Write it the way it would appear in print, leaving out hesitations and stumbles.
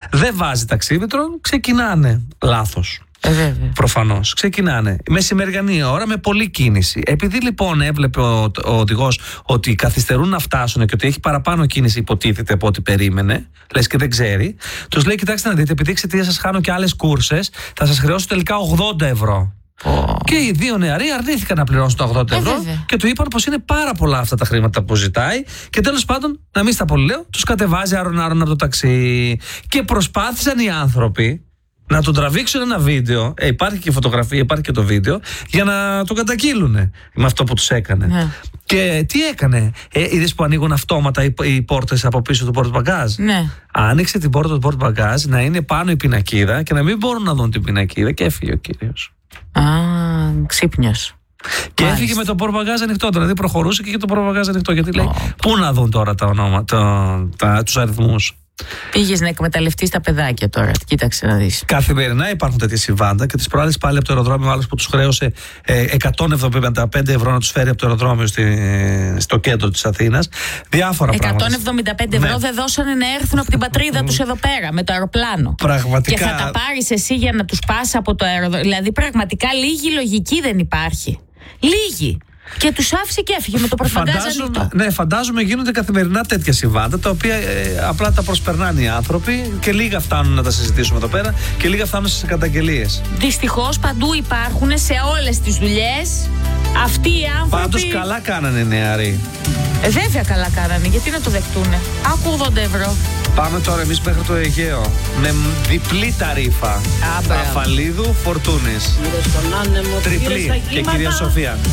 δεν βάζει ταξίμετρο, ξεκινάνε λάθος. Προφανώς. Ξεκινάνε μεσημεριανή ώρα με πολλή κίνηση. Επειδή λοιπόν έβλεπε ο οδηγός ότι καθυστερούν να φτάσουν και ότι έχει παραπάνω κίνηση, υποτίθεται, από ό,τι περίμενε, λες και δεν ξέρει, τους λέει: κοιτάξτε να δείτε, επειδή εξαιτίας σας χάνω και άλλες κούρσες, θα σας χρεώσω τελικά 80 ευρώ. Και οι δύο νεαροί αρνήθηκαν να πληρώσουν τα 80 ευρώ και του είπαν πως είναι πάρα πολλά αυτά τα χρήματα που ζητάει. Και τέλος πάντων, να μην στα πολύ λέω, τους κατεβάζει άρον-άρον από το ταξί. Και προσπάθησαν οι άνθρωποι να τον τραβήξουν ένα βίντεο. Υπάρχει και η φωτογραφία, υπάρχει και το βίντεο, για να τον καταγγείλουν με αυτό που τους έκανε. Ναι. Και τι έκανε? Είδες που ανοίγουν αυτόματα οι πόρτες από πίσω του πορτμπαγκάζ? Ναι. Άνοιξε την πόρτα του πορτμπαγκάζ να είναι πάνω η πινακίδα και να μην μπορούν να δουν την πινακίδα, και έφυγε ο κύριος. Ξύπνιος. Και έφυγε με το πορτμπαγκάζ ανοιχτό. Δηλαδή προχωρούσε και το πορτμπαγκάζ ανοιχτό. Γιατί λέει: πού να δουν τώρα τα ονόματα, τους αριθμούς. Πήγες να εκμεταλλευτείς τα παιδάκια τώρα. Κοίταξε να δεις. Καθημερινά υπάρχουν τέτοια συμβάντα και τις προάλλες πάλι από το αεροδρόμιο ο άλλος που τους χρέωσε 175 ευρώ να τους φέρει από το αεροδρόμιο στο κέντρο της Αθήνας. Διάφορα πράγματα. 175 ευρώ δεν δώσανε να έρθουν από την πατρίδα τους εδώ πέρα με το αεροπλάνο. Πραγματικά. Και θα τα πάρεις εσύ για να τους πας από το αεροδρόμιο. Δηλαδή πραγματικά λίγη λογική δεν υπάρχει. Λίγη. Και τους άφησε και έφυγε με το πορτμπαγκάζ ανοιχτό. Ναι, φαντάζομαι γίνονται καθημερινά τέτοια συμβάντα, τα οποία απλά τα προσπερνάνε οι άνθρωποι και λίγα φτάνουν να τα συζητήσουμε εδώ πέρα και λίγα φτάνουν σε καταγγελίες. Δυστυχώς παντού υπάρχουν, σε όλες τις δουλειές, αυτοί οι άνθρωποι. Πάντως καλά κάνανε οι νεαροί. Βέβαια καλά κάνανε, γιατί να το δεχτούνε. Άκου 80 ευρώ. Πάμε τώρα εμείς μέχρι το Αιγαίο με διπλή ταρήφα. Αφαλίδου, Φορτούνης. Τριπλή και κυρία Σοφία.